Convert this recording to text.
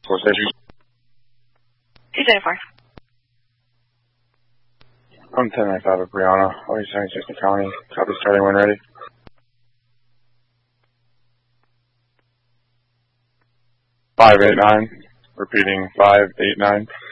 4 station. 274. I'm 1095 at Brianna, Orange 76 County. Copy starting when ready. Repeating 589.